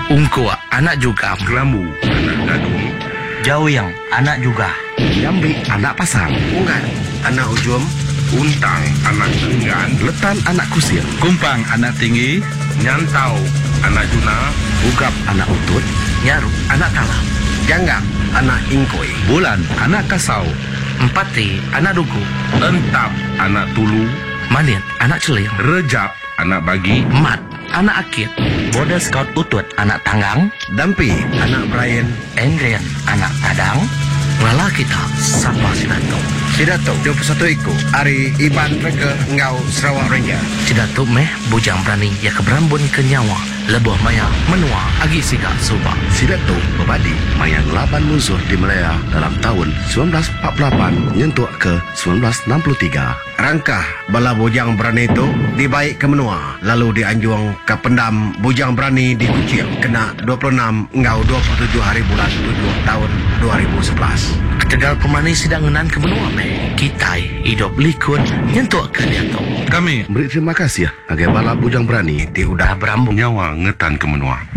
Ungkua anak juga. Kelambu anak gadung. Jauyang anak juga. Jambi anak pasang. Ungan anak ujum. Untang anak enggan. Letan anak kusir. Kumpang anak tinggi. Nyantau anak juna. Ugap anak utut. Nyaru anak talam. Janggap anak ingkoi. Bulan anak kasau. Empati anak dugu. Entap anak tulu. Manit anak celing. Rejap anak bagi. Mat anak akit. Border Scout utut anak tanggang. Dampi anak Brian. Engren anak tadang. Ngala kita sapa Sidato. Sidato 21 iku. Ari Iban Rega Ngau Sarawak Ranger. Sidato meh bujang berani ya keberambun ke nyawa. Lebuh maya menua agi siga suba. Sidato berbadi mayan laban musuh di Malaya dalam tahun 1948 nyentuh ke 1963. Rangkah bala bujang berani itu dibaik ke menua, lalu dianjung ke pendam bujang berani di Kuching. Kena 26 Ngau 27 hari bulan 7 tahun 2011. Ketegal pemani sidang ngenan ke benua meh. Kitai hidup likun nyentuh ke diato. Kami Beri terima kasih ya agai bala bujang berani Di udah berambung. Nyawa ngetan ke menua.